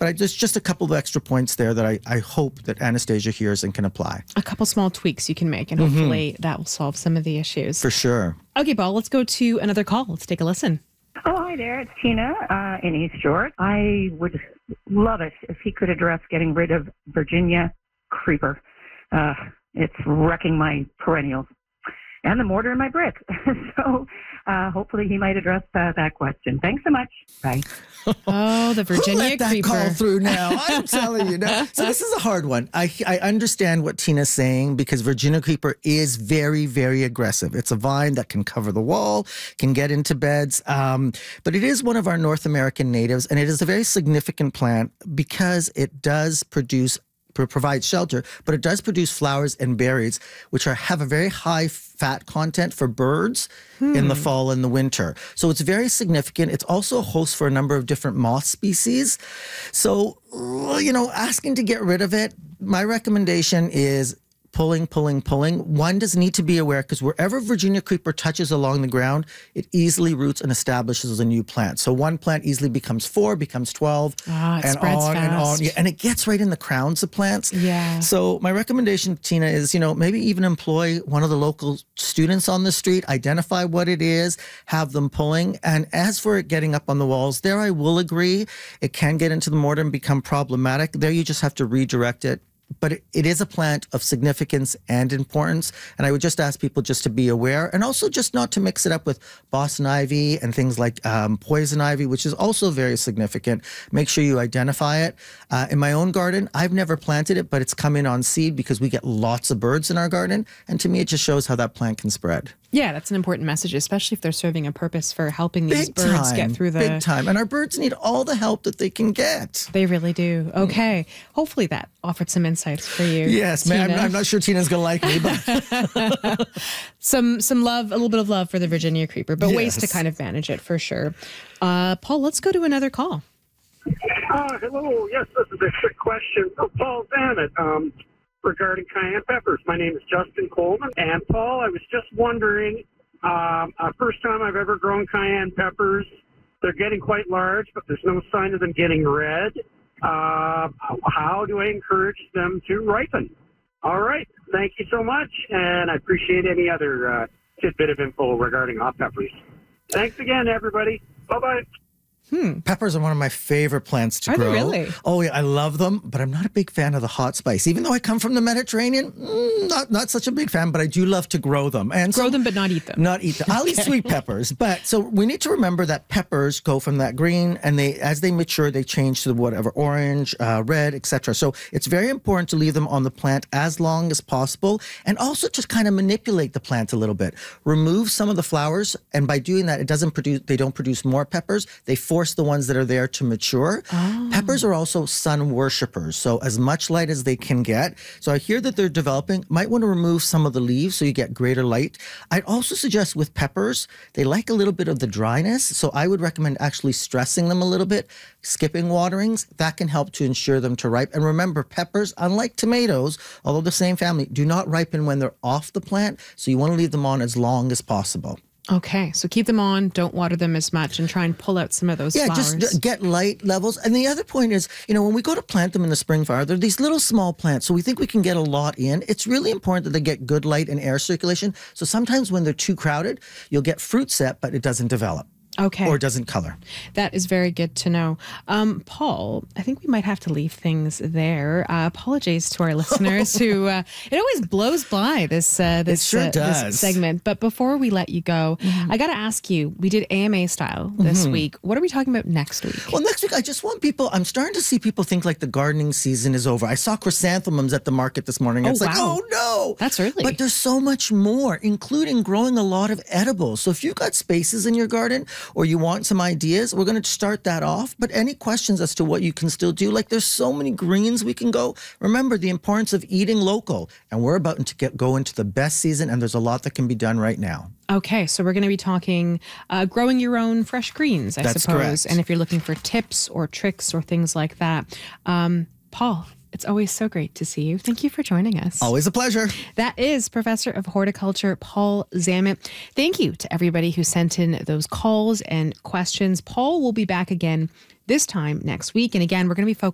But there's just a couple of extra points there that I hope that Anastasia hears and can apply. A couple small tweaks you can make, and hopefully that will solve some of the issues. For sure. Okay, Paul, let's go to another call. Let's take a listen. Oh, hi there. It's Tina in East York. I would love it if he could address getting rid of Virginia creeper. It's wrecking my perennials and the mortar in my brick. So hopefully he might address that question. Thanks so much. Bye. Oh, the Virginia Who let that creeper. call through now? I'm telling you now. So this is a hard one. I understand what Tina's saying because Virginia creeper is very, very aggressive. It's a vine that can cover the wall, can get into beds. But it is one of our North American natives, and it is a very significant plant because it does provide shelter, but it does produce flowers and berries, which have a very high fat content for birds in the fall and the winter. So it's very significant. It's also a host for a number of different moth species. So, asking to get rid of it, my recommendation is pulling. One does need to be aware because wherever Virginia creeper touches along the ground, it easily roots and establishes a new plant. So one plant easily becomes 4, becomes 12, it and spreads on and on. fast. Yeah, and it gets right in the crowns of plants. Yeah. So my recommendation, Tina, is, maybe even employ one of the local students on the street, identify what it is, have them pulling. And as for it getting up on the walls, there I will agree. It can get into the mortar and become problematic. There you just have to redirect it. But it is a plant of significance and importance. And I would just ask people just to be aware and also just not to mix it up with Boston ivy and things like poison ivy, which is also very significant. Make sure you identify it. In my own garden, I've never planted it, but it's come in on seed because we get lots of birds in our garden. And to me, it just shows how that plant can spread. Yeah, that's an important message, especially if they're serving a purpose for helping these Big birds time, get through the... Big time. And our birds need all the help that they can get. They really do. Okay. Hopefully that offered some insights for you. Yes, man. I'm not sure Tina's going to like me, but... some love, a little bit of love for the Virginia creeper, but ways to Yes. kind of manage it for sure. Paul, let's go to another call. Hello. Yes, this is a quick question for Paul Zammit regarding cayenne peppers. My name is Justin Coleman. And Paul, I was just wondering, first time I've ever grown cayenne peppers. They're getting quite large, but there's no sign of them getting red. How do I encourage them to ripen? All right. Thank you so much. And I appreciate any other tidbit of info regarding hot peppers. Thanks again, everybody. Bye-bye. Peppers are one of my favorite plants to Are they grow. really? Oh, yeah, I love them, but I'm not a big fan of the hot spice. Even though I come from the Mediterranean, not such a big fan, but I do love to grow them. And Grow them, but not eat them. Not eat them. I'll eat sweet peppers. But so we need to remember that peppers go from that green, and as they mature, they change to whatever, orange, red, etc. So it's very important to leave them on the plant as long as possible, and also just kind of manipulate the plant a little bit. Remove some of the flowers, and by doing that, they don't produce more peppers. They force the ones that are there to mature. Peppers are also sun worshipers, so as much light as they can get. So I hear that they're developing. Might want to remove some of the leaves so you get greater light. I'd also suggest with peppers, they like a little bit of the dryness, so I would recommend actually stressing them a little bit, skipping waterings. That can help to ensure them to ripe. And remember, peppers, unlike tomatoes, although the same family, do not ripen when they're off the plant, so you want to leave them on as long as possible. Okay, so keep them on, don't water them as much, and try and pull out some of those flowers. Just get light levels. And the other point is, when we go to plant them in the spring fire, they're these little small plants, so we think we can get a lot in. It's really important that they get good light and air circulation. So sometimes when they're too crowded, you'll get fruit set, but it doesn't develop. Okay. Or doesn't color. That is very good to know. Paul, I think we might have to leave things there. Apologies to our listeners who, it always blows by this segment. But before we let you go, I got to ask you, we did AMA style this week. What are we talking about next week? Well, next week, I just want people, I'm starting to see people think like the gardening season is over. I saw chrysanthemums at the market this morning. It's like, oh no. That's early. But there's so much more, including growing a lot of edibles. So if you've got spaces in your garden, or you want some ideas, we're going to start that off. But any questions as to what you can still do? Like there's so many greens we can go. Remember the importance of eating local. And we're about to go into the best season, and there's a lot that can be done right now. Okay, so we're going to be talking growing your own fresh greens, I suppose. Correct. And if you're looking for tips or tricks or things like that. Paul, it's always so great to see you. Thank you for joining us. Always a pleasure. That is Professor of Horticulture, Paul Zammit. Thank you to everybody who sent in those calls and questions. Paul will be back again this time next week. And again, we're going to be focused